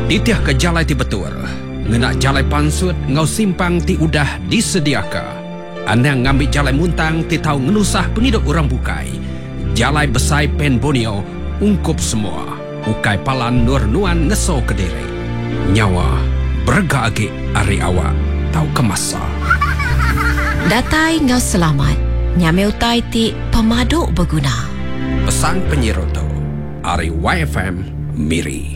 Ditiah ke jalai ti betul. Ngenak jalai pansut ngau simpang ti udah disediaka. Anang ngambil jalai muntang ti tahu ngenusah pengidok orang bukai. Jalai besai pen bonio ungkup semua. Ukai palan nur nuan ngeso kediri. Nyawa berga agi ari awak tahu kemasa. Datai ngau selamat. Nyame utai ti pemaduk berguna. Pesan penyiroto Ari YFM Miri.